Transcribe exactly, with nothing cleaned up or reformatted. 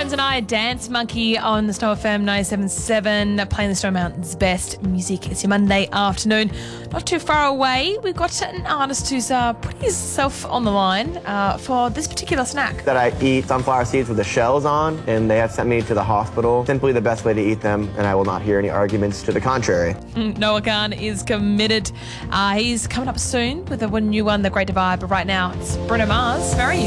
Friends and I, Dance Monkey on the Snow F M ninety-seven point seven, playing the Snow Mountain's best music. It's your Monday afternoon. Not too far away, we've got an artist who's uh, putting himself on the line uh, for this particular snack. That I eat sunflower seeds with the shells on, and they have sent me to the hospital. Simply the best way to eat them, and I will not hear any arguments to the contrary. Noah Khan is committed. Uh, he's coming up soon with a new one, The Great Divide, but right now it's Bruno Mars. Very